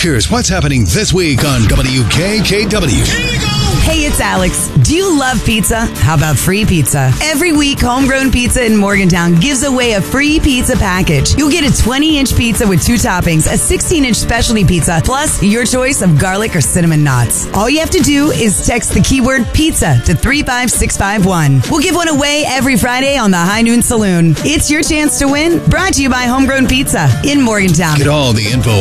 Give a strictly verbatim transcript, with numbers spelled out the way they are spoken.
Here's what's happening this week on W K K W. Hey, it's Alex. Do you love pizza? How about free pizza? Every week, Homegrown Pizza in Morgantown gives away a free pizza package. You'll get a twenty-inch pizza with two toppings, a sixteen-inch specialty pizza, plus your choice of garlic or cinnamon knots. All you have to do is text the keyword pizza to three five six five one. We'll give one away every Friday on the High Noon Saloon. It's your chance to win. Brought to you by Homegrown Pizza in Morgantown. Get all the info